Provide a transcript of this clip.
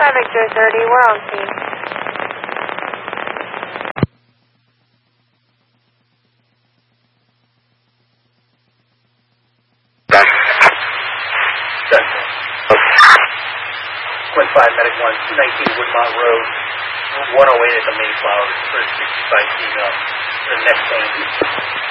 Victor 30, we're on scene. Quint 5, Medic 1, 219 Woodmont Road, 108 at the Mayflower, 35 female, the next thing.